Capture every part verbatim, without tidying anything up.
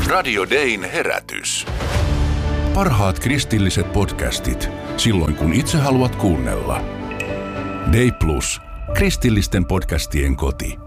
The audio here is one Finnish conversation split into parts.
Radio Dayn herätys. Parhaat kristilliset podcastit, silloin kun itse haluat kuunnella. Day Plus, kristillisten podcastien koti.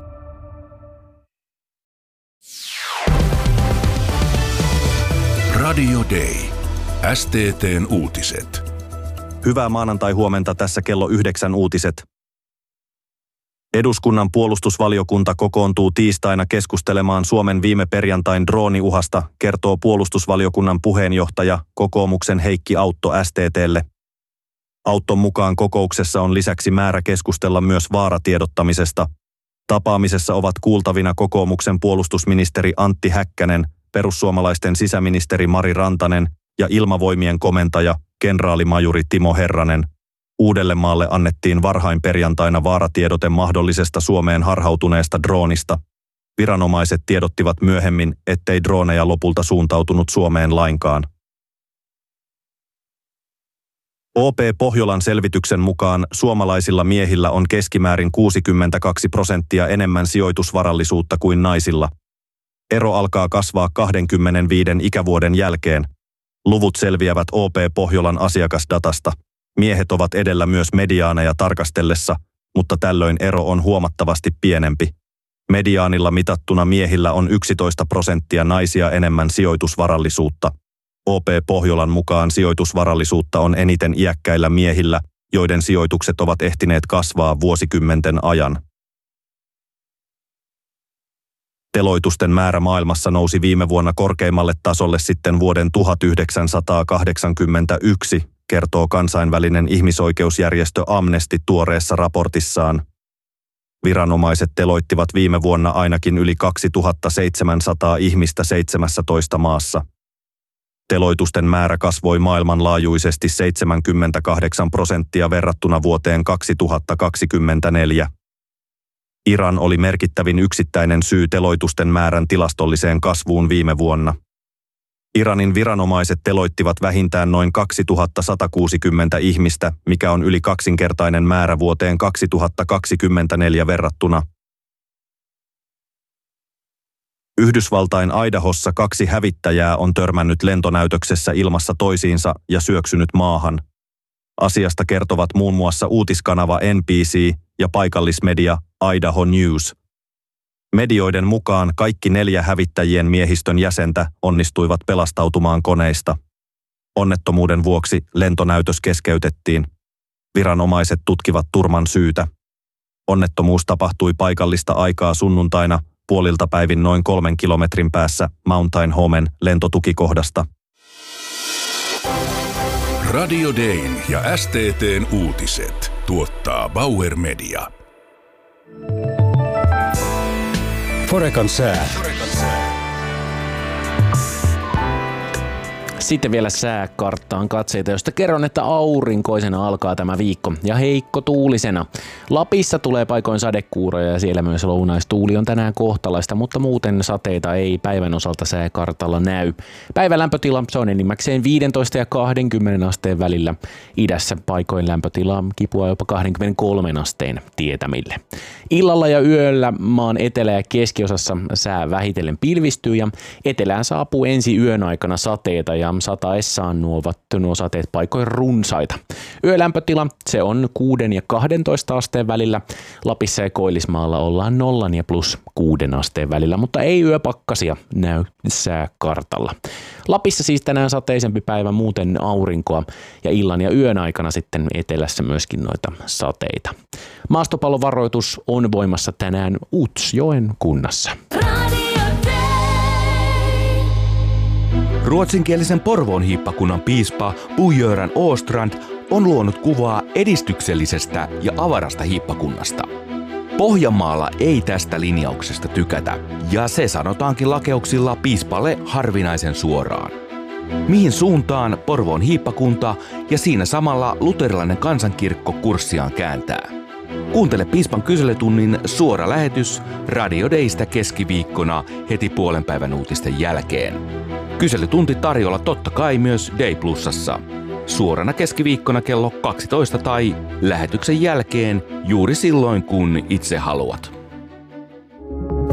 Radio Day. S T T:n uutiset. Hyvää maanantai-huomenta, tässä kello yhdeksän uutiset. Eduskunnan puolustusvaliokunta kokoontuu tiistaina keskustelemaan Suomen viime perjantain drooniuhasta, kertoo puolustusvaliokunnan puheenjohtaja kokoomuksen Heikki Autto S T T:lle. Autton mukaan kokouksessa on lisäksi määrä keskustella myös vaaratiedottamisesta. Tapaamisessa ovat kuultavina kokoomuksen puolustusministeri Antti Häkkänen, perussuomalaisten sisäministeri Mari Rantanen ja ilmavoimien komentaja, kenraalimajuri Timo Herranen. Uudellemaalle annettiin varhain perjantaina vaaratiedote mahdollisesta Suomeen harhautuneesta droonista. Viranomaiset tiedottivat myöhemmin, ettei drooneja lopulta suuntautunut Suomeen lainkaan. O P Pohjolan selvityksen mukaan suomalaisilla miehillä on keskimäärin kuusikymmentäkaksi prosenttia enemmän sijoitusvarallisuutta kuin naisilla. Ero alkaa kasvaa kaksikymmentäviisi ikävuoden jälkeen. Luvut selviävät O P Pohjolan asiakasdatasta. Miehet ovat edellä myös mediaaneja tarkastellessa, mutta tällöin ero on huomattavasti pienempi. Mediaanilla mitattuna miehillä on yksitoista prosenttia naisia enemmän sijoitusvarallisuutta. O P Pohjolan mukaan sijoitusvarallisuutta on eniten iäkkäillä miehillä, joiden sijoitukset ovat ehtineet kasvaa vuosikymmenten ajan. Teloitusten määrä maailmassa nousi viime vuonna korkeimmalle tasolle sitten vuoden tuhatyhdeksänsataakahdeksankymmentäyksi, kertoo kansainvälinen ihmisoikeusjärjestö Amnesty tuoreessa raportissaan. Viranomaiset teloittivat viime vuonna ainakin yli kaksituhattaseitsemänsataa ihmistä seitsemässätoista maassa. Teloitusten määrä kasvoi maailmanlaajuisesti seitsemänkymmentäkahdeksan prosenttia verrattuna vuoteen kaksituhattakaksikymmentäneljä. Iran oli merkittävin yksittäinen syy teloitusten määrän tilastolliseen kasvuun viime vuonna. Iranin viranomaiset teloittivat vähintään noin kaksituhattasatakuusikymmentä ihmistä, mikä on yli kaksinkertainen määrä vuoteen kaksituhattakaksikymmentäneljä verrattuna. Yhdysvaltain Idahossa kaksi hävittäjää on törmännyt lentonäytöksessä ilmassa toisiinsa ja syöksynyt maahan. Asiasta kertovat muun muassa uutiskanava N B C ja paikallismedia Idaho News. Medioiden mukaan kaikki neljä hävittäjien miehistön jäsentä onnistuivat pelastautumaan koneista. Onnettomuuden vuoksi lentonäytös keskeytettiin. Viranomaiset tutkivat turman syytä. Onnettomuus tapahtui paikallista aikaa sunnuntaina puolilta päivin noin kolmen kilometrin päässä Mountain Homen lentotukikohdasta. Radio Dayn ja S T T:n uutiset tuottaa Bauer Media. Forekan sää. Sitten vielä sääkarttaan katseita, josta kerron, että aurinkoisena alkaa tämä viikko ja heikko tuulisena. Lapissa tulee paikoin sadekuuroja ja siellä myös lounaistuuli on tänään kohtalaista, mutta muuten sateita ei päivän osalta sääkartalla näy. Päivän lämpötila se on enimmäkseen viisitoista ja kaksikymmentä asteen välillä. Idässä paikoin lämpötila kipua jopa kaksikymmentäkolme asteen tietämille. Illalla ja yöllä maan etelä- ja keskiosassa sää vähitellen pilvistyy ja etelään saapuu ensi yön aikana sateita ja sataessaan nuo ovat nuo sateet paikoin runsaita. Yölämpötila se on kuuden ja kahdentoista asteen välillä. Lapissa ja Koillismaalla ollaan nollan ja plus kuuden asteen välillä, mutta ei yöpakkasia näy sääkartalla. Lapissa siis tänään sateisempi päivä, muuten aurinkoa ja illan ja yön aikana sitten etelässä myöskin noita sateita. Maastopallovaroitus on voimassa tänään Utsjoen kunnassa. Ruotsinkielisen Porvoon hiippakunnan piispa Bo-Göran Åstrand on luonut kuvaa edistyksellisestä ja avarasta hiippakunnasta. Pohjanmaalla ei tästä linjauksesta tykätä, ja se sanotaankin lakeuksilla piispalle harvinaisen suoraan. Mihin suuntaan Porvoon hiippakunta ja siinä samalla luterilainen kansankirkko kurssiaan kääntää? Kuuntele piispan kyselytunnin suora lähetys Radio Daystä keskiviikkona heti puolen päivän uutisten jälkeen. Kyselytunti tarjolla totta kai myös Day Plusassa. Suorana keskiviikkona kello kaksitoista tai lähetyksen jälkeen juuri silloin kun itse haluat.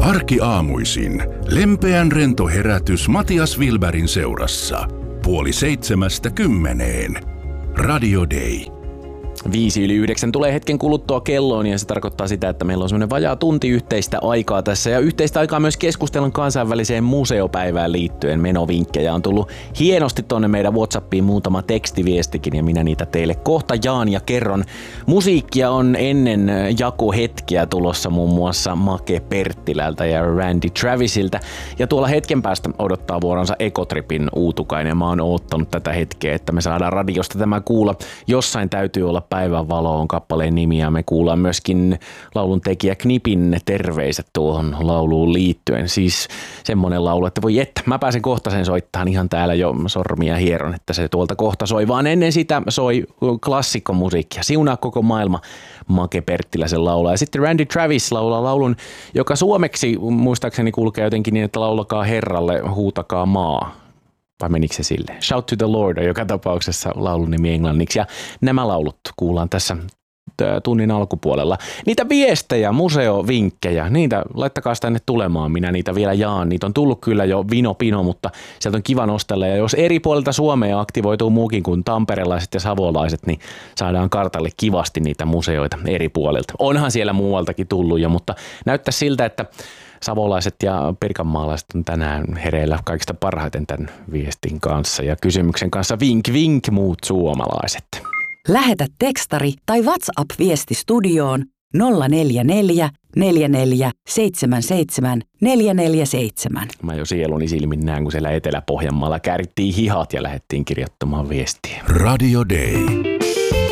Arkiaamuisin lempeän rento herätys Matias Wilbergin seurassa. Puoli seitsemästä kymmeneen. Radio Day. Viisi yli yhdeksän tulee hetken kuluttua kelloon ja se tarkoittaa sitä, että meillä on semmoinen vajaa tunti yhteistä aikaa tässä ja yhteistä aikaa myös keskustelun kansainväliseen museopäivään liittyen. Menovinkkejä on tullut hienosti tonne meidän WhatsAppiin muutama tekstiviestikin ja minä niitä teille kohta jaan ja kerron. Musiikkia on ennen jakohetkiä tulossa muun muassa Make Perttilältä ja Randy Travisiltä ja tuolla hetken päästä odottaa vuoronsa Ekotripin Uutukainen. Mä oon oottanut tätä hetkeä, että me saadaan radiosta tämä kuulla. Jossain täytyy olla Päivänvalo on kappaleen nimi ja me kuullaan myöskin laulun tekijä Knipin terveiset tuohon lauluun liittyen. Siis semmonen laulu, että voi että, mä pääsen kohta sen soittamaan ihan täällä jo sormia hieron, että se tuolta kohta soi, vaan ennen sitä soi klassikkomusiikkia. Siunaa koko maailma Make Perttiläsen laulaa. Ja sitten Randy Travis laulaa laulun, joka suomeksi muistaakseni kulkee jotenkin niin, että laulakaa Herralle, huutakaa maa. Vai menikö se silleen? Shout to the Lord on joka tapauksessa laulun nimi englanniksi. Ja nämä laulut kuullaan tässä tunnin alkupuolella. Niitä viestejä, museovinkkejä, niitä laittakaa tänne tulemaan. Minä niitä vielä jaan. Niitä on tullut kyllä jo vino pino, mutta sieltä on kiva nostella. Ja jos eri puolilta Suomea aktivoituu muukin kuin tamperelaiset ja savolaiset, niin saadaan kartalle kivasti niitä museoita eri puolilta. Onhan siellä muualtakin tullut jo, mutta näyttää siltä, että savolaiset ja pirkanmaalaiset on tänään hereillä kaikista parhaiten tämän viestin kanssa ja kysymyksen kanssa vink vink muut suomalaiset. Lähetä tekstari tai WhatsApp-viesti studioon nolla neljä neljä neljä neljä seitsemän seitsemän neljä neljä seitsemän. Mä jo sieluni silmin näen, kun siellä Etelä-Pohjanmaalla käärittiin hihat ja lähdettiin kirjoittamaan viestiä. Radio Day.